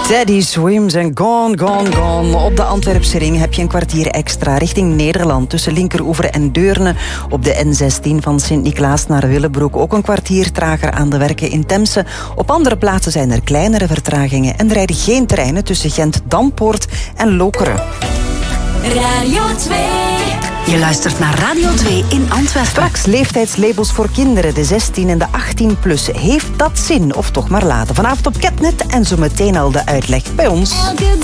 Teddy Swims en Gone, Gone, Gone. Op de Antwerpse ring heb je een kwartier extra richting Nederland. Tussen Linkeroever en Deurne op de N16 van Sint-Niklaas naar Willebroek. Ook een kwartier trager aan de werken in Temse. Op andere plaatsen zijn er kleinere vertragingen. En er rijden geen treinen tussen Gent, Dampoort en Lokeren. Radio 2. Je luistert naar Radio 2 in Antwerpen. Straks leeftijdslabels voor kinderen, de 16 en de 18 plus. Heeft dat zin? Of toch maar laten. Vanavond op Catnet en zo meteen al de uitleg bij ons. Elke